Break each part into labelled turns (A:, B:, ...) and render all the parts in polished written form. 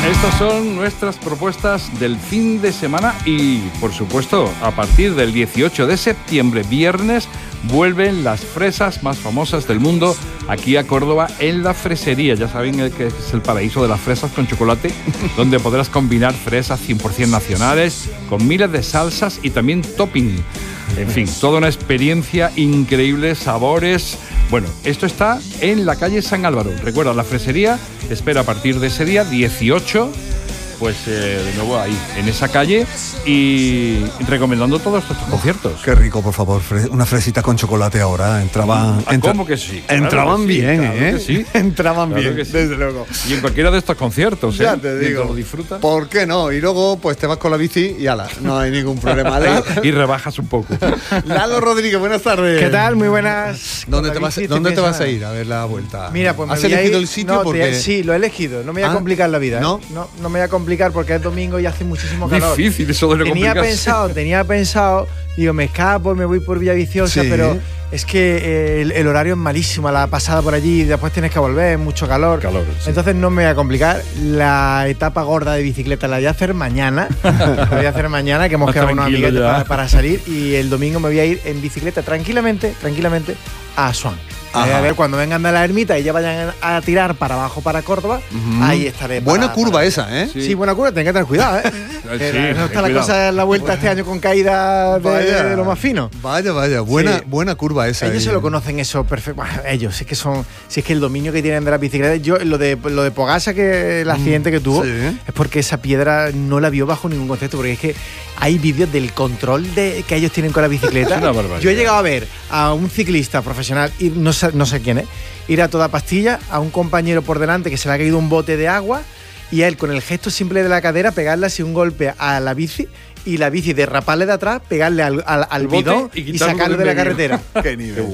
A: Estas son nuestras propuestas del fin de semana y, por supuesto, a partir del 18 de septiembre, viernes, vuelven las fresas más famosas del mundo aquí a Córdoba en La Fresería. Ya saben que es el paraíso de las fresas con chocolate, donde podrás combinar fresas 100% nacionales con miles de salsas y también topping. En fin, toda una experiencia increíble, sabores. Bueno, esto está en la calle San Álvaro. Recuerda, La Fresería espera a partir de ese día 18, pues de nuevo ahí, en esa calle, y recomendando todos estos conciertos.
B: Qué rico, por favor, una fresita con chocolate ahora.
A: ¿Cómo que sí?
B: Entraban
A: claro que
B: bien,
A: sí, claro que sí.
B: Entraban
A: Claro
B: bien,
A: que sí.
B: desde luego.
A: Y en cualquiera de estos conciertos,
B: Ya te digo.
A: lo disfrutas.
B: ¿Por qué no? Y luego, pues te vas con la bici y ala, no hay ningún problema.
A: Y rebajas un poco.
B: Lalo Rodríguez, buenas tardes.
C: ¿Qué tal? Muy buenas.
B: ¿Dónde te vas a ir a ver la vuelta?
C: Mira, pues
B: ¿Has elegido el sitio?
C: Sí, lo he elegido. No me voy a complicar la vida.
B: ¿No?
C: No me voy a complicar porque es domingo y hace muchísimo calor.
A: Difícil eso de no complicarse.
C: Tenía pensado, digo, me escapo, me voy por Villaviciosa,
B: Sí.
C: pero es que el horario es malísimo, la pasada por allí, después tienes que volver, mucho calor.
A: Sí.
C: Entonces no me voy a complicar. La etapa gorda de bicicleta la voy a hacer mañana. Que hemos quedado unos amiguetes para salir, y el domingo me voy a ir en bicicleta tranquilamente a Asuán. A ver, cuando vengan de la ermita y ya vayan a tirar para abajo para Córdoba, ahí estaré.
B: Buena curva esa, ¿eh?
C: Sí, buena curva, tenés que tener cuidado, ¿eh? No está la cosa en la vuelta este año con caída de lo más fino.
B: Vaya, buena curva esa.
C: Ellos se lo conocen eso perfecto. Ellos, si es que el dominio que tienen de la bicicleta. Yo, lo de Pogasa, que el accidente que tuvo, es porque esa piedra no la vio bajo ningún concepto, porque es que hay vídeos del control que ellos tienen con la bicicleta. Yo he llegado a ver a un ciclista profesional, y no sé quién es, ir a toda pastilla a un compañero por delante que se le ha caído un bote de agua, y a él, con el gesto simple de la cadera, pegarle así un golpe a la bici, y la bici derraparle de atrás, pegarle al bidón y sacarlo de la carretera.
B: Qué nivel.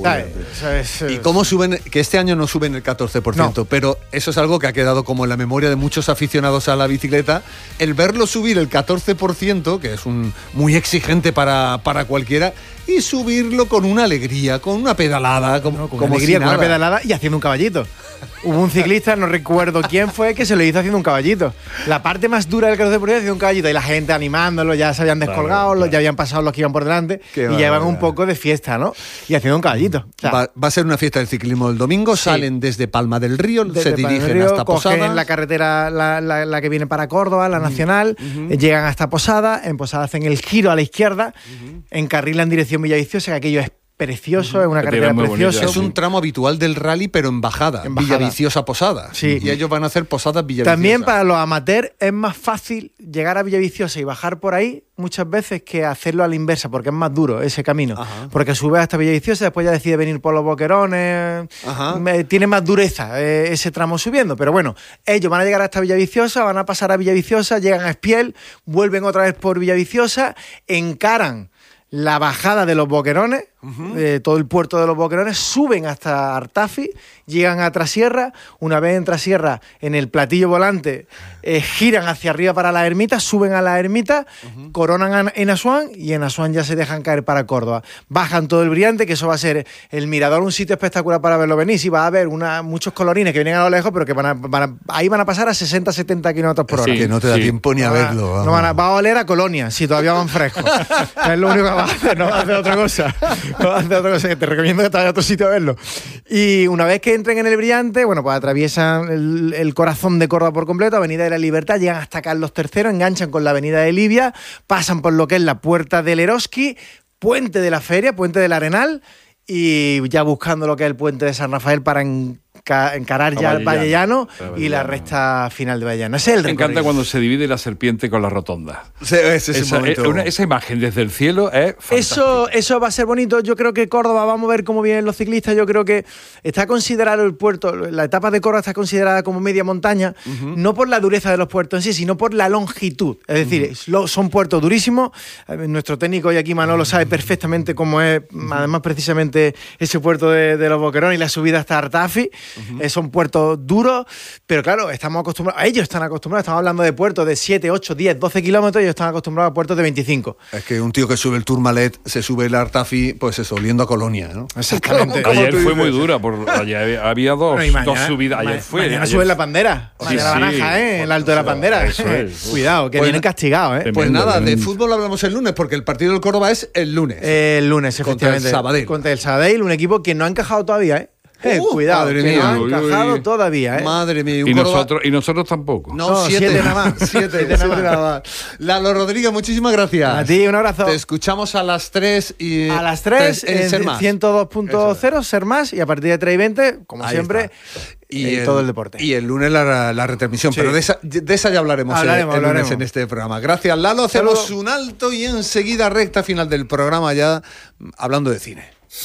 C: ¿Y
B: cómo suben? Que este año no suben el 14%, no. Pero eso es algo que ha quedado como en la memoria de muchos aficionados a la bicicleta. El verlo subir el 14%, que es muy exigente para cualquiera, y subirlo con una alegría, con una pedalada, como
C: alegría,
B: si
C: con una pedalada y haciendo un caballito. Hubo un ciclista, no recuerdo quién fue, que se lo hizo haciendo un caballito. La parte más dura del 14% haciendo un caballito, y la gente animándolo, ya se habían descolgado, ya habían pasado los que iban por delante, y ya iban un poco de fiesta, ¿no? Y haciendo un caballito. O sea,
B: va a ser una fiesta del ciclismo el domingo, salen desde Palma del Río, se dirigen hasta Posada.
C: Cogen la carretera, la que viene para Córdoba, la nacional, llegan hasta Posada, en Posada hacen el giro a la izquierda, encarrilan en dirección Villaviciosa, que aquello es precioso, es una carretera preciosa.
B: Es un tramo habitual del rally, pero en bajada. Villaviciosa Posada.
C: Sí.
B: Y ellos van a hacer Posadas Villaviciosa.
C: También para los amateurs es más fácil llegar a Villaviciosa y bajar por ahí muchas veces que hacerlo a la inversa, porque es más duro ese camino. Porque subes hasta Villaviciosa, después ya decides venir por los boquerones. Tiene más dureza ese tramo subiendo. Pero bueno, ellos van a llegar hasta Villaviciosa, van a pasar a Villaviciosa, llegan a Espiel, vuelven otra vez por Villaviciosa, encaran la bajada de los boquerones, todo el puerto de los boquerones, suben hasta Artafi, llegan a Trasierra, una vez en Trasierra, en el platillo volante, giran hacia arriba para la ermita, suben a la ermita, coronan en Asuán, y en Asuán ya se dejan caer para Córdoba. Bajan todo el Brillante, que eso va a ser el mirador, un sitio espectacular para verlo venir. Sí, va a haber muchos colorines que vienen a lo lejos, pero que ahí van a pasar a 60-70 kilómetros por hora.
B: Que no te da tiempo ni a verlo.
C: Va a oler a Colonia, si todavía van frescos. Es lo único que va a hacer, no va a hacer otra cosa. Que te recomiendo que te vayas a otro sitio a verlo. Y una vez que entren en el Brillante, bueno, pues atraviesan el corazón de Córdoba por completo, Avenida de la Libertad, llegan hasta Carlos III, enganchan con la Avenida de Libia, pasan por lo que es la Puerta del Eroski, Puente de la Feria, Puente del Arenal, y ya buscando lo que es el Puente de San Rafael para encarar ya el Valle Llano y la recta final de Valle Llano. Ese es el recorrido.
A: Me encanta cuando se divide la serpiente con la rotonda. Esa imagen desde el cielo es fantástica.
C: Eso va a ser bonito. Yo creo que Córdoba, vamos a ver cómo vienen los ciclistas. Yo creo que está considerado el puerto, la etapa de Córdoba está considerada como media montaña, no por la dureza de los puertos en sí, sino por la longitud. Es decir, son puertos durísimos. Nuestro técnico y aquí Manolo sabe perfectamente cómo es, además precisamente ese puerto de los Boquerones y la subida hasta Artafi. Son puertos duros, pero claro, ellos están acostumbrados, estamos hablando de puertos de 7, 8, 10, 12 kilómetros, ellos están acostumbrados a puertos de 25.
B: Es que un tío que sube el Tourmalet se sube el Artafi, pues eso, oliendo a Colonia, ¿no?
C: Exactamente.
A: Ayer fue muy dura, ayer había dos subidas. Ayer
C: mañana sube la Pandera, la Banaja, el Alto de la Pandera. Cuidado, que vienen castigados,
B: Pues nada, de fútbol hablamos el lunes, porque el partido del Córdoba es el lunes.
C: El lunes, efectivamente. Contra el Sabadell, un equipo que no ha encajado todavía, cuidado,
B: madre
C: que
B: mía.
C: no ha encajado todavía,
B: Madre mía.
A: Y nosotros tampoco.
B: No, 7 nada más. 7 nada más. Lalo Rodríguez, muchísimas gracias.
C: A ti, un abrazo.
B: Te escuchamos a las 3 y...
C: A las 3 en Ser Más. 102.0, Ser Más, y a partir de 3:20, como ahí siempre... Y todo el deporte.
B: Y el lunes la retransmisión, pero de esa ya hablaremos el lunes en este programa. Gracias, Lalo. Hacemos un alto y enseguida recta final del programa ya hablando de cine.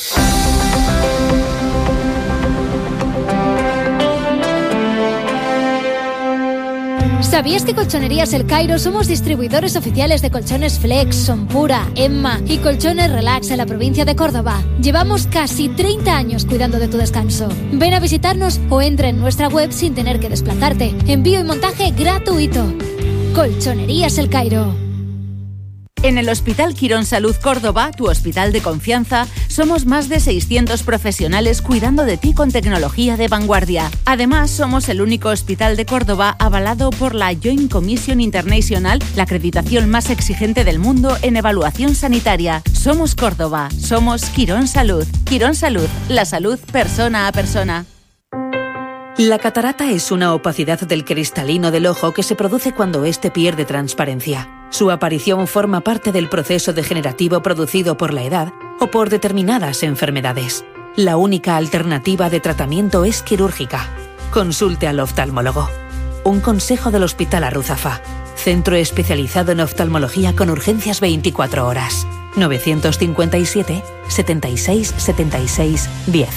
D: ¿Sabías que Colchonerías El Cairo somos distribuidores oficiales de colchones Flex, Sonpura, Emma y colchones Relax en la provincia de Córdoba? Llevamos casi 30 años cuidando de tu descanso. Ven a visitarnos o entra en nuestra web sin tener que desplazarte. Envío y montaje gratuito. Colchonerías El Cairo.
E: En el Hospital Quirón Salud Córdoba, tu hospital de confianza, somos más de 600 profesionales cuidando de ti con tecnología de vanguardia. Además, somos el único hospital de Córdoba avalado por la Joint Commission International, la acreditación más exigente del mundo en evaluación sanitaria. Somos Córdoba, somos Quirón Salud. Quirón Salud, la salud persona a persona.
F: La catarata es una opacidad del cristalino del ojo que se produce cuando éste pierde transparencia. Su aparición forma parte del proceso degenerativo producido por la edad o por determinadas enfermedades. La única alternativa de tratamiento es quirúrgica. Consulte al oftalmólogo. Un consejo del Hospital Arruzafa. Centro especializado en oftalmología con urgencias 24 horas. 957 76 76 10.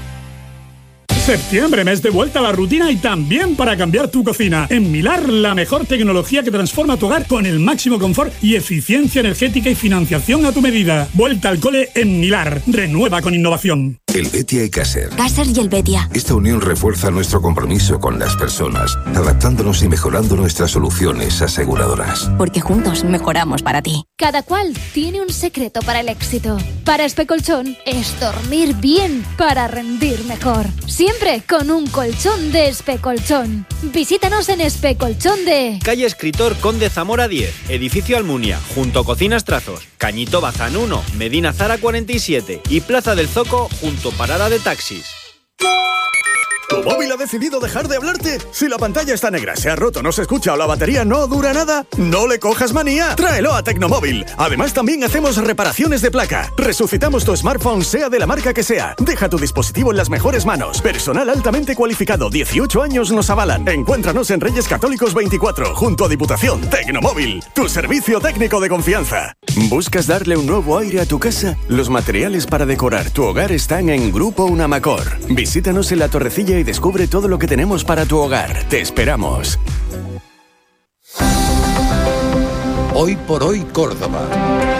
G: Septiembre, mes de vuelta a la rutina y también para cambiar tu cocina. En Milar, la mejor tecnología que transforma tu hogar con el máximo confort y eficiencia energética y financiación a tu medida. Vuelta al cole en Milar. Renueva con innovación.
H: El Betia y Caser.
D: Caser y el Betia.
H: Esta unión refuerza nuestro compromiso con las personas, adaptándonos y mejorando nuestras soluciones aseguradoras.
D: Porque juntos mejoramos para ti. Cada cual tiene un secreto para el éxito. Para Especolchón es dormir bien para rendir mejor. Siempre con un colchón de Especolchón. Visítanos en Especolchón de...
I: Calle Escritor Conde Zamora 10, Edificio Almunia, junto a Cocinas Trazos, Cañito Bazán 1, Medina Zara 47 y Plaza del Zoco, junto a Parada de Taxis.
J: ¿Tu móvil ha decidido dejar de hablarte? Si la pantalla está negra, se ha roto, no se escucha o la batería no dura nada, no le cojas manía. Tráelo a Tecnomóvil. Además, también hacemos reparaciones de placa. Resucitamos tu smartphone, sea de la marca que sea. Deja tu dispositivo en las mejores manos. Personal altamente cualificado, 18 años nos avalan. Encuéntranos en Reyes Católicos 24, junto a Diputación. Tecnomóvil, tu servicio técnico de confianza. ¿Buscas darle un nuevo aire a tu casa? Los materiales para decorar tu hogar están en Grupo Unamacor. Visítanos en La Torrecilla y descubre todo lo que tenemos para tu hogar. Te esperamos.
H: Hoy por hoy Córdoba.